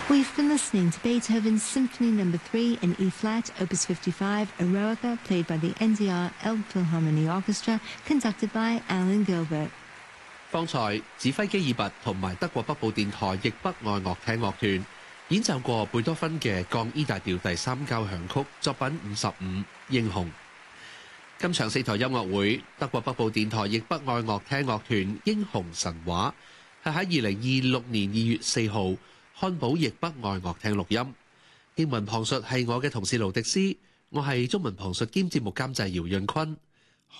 We've been listening to Beethoven's Symphony No. 3 in E-flat, Opus 55, Eroica, played by the NDR Elbphilharmonie Orchestra, conducted by Alan Gilbert. 方才指揮基爾拔同埋德國北部電台譯北愛樂廳樂團演奏過貝多芬嘅降 E 大調第3交響曲作品55英雄。今場4台音樂會，德國北部電台譯北愛樂廳樂團英雄神話係喺2026年2月4號漢堡譯北愛樂廳錄音。英文旁述係我嘅同事盧迪斯，我係中文旁述兼節目監製姚潤坤。